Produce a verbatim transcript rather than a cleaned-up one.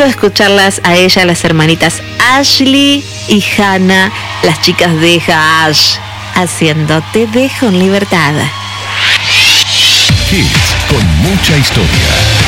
de escucharlas a ella, las hermanitas Ashley y Hannah, las chicas de Hash, haciendo Te dejo en libertad. Hits con mucha historia.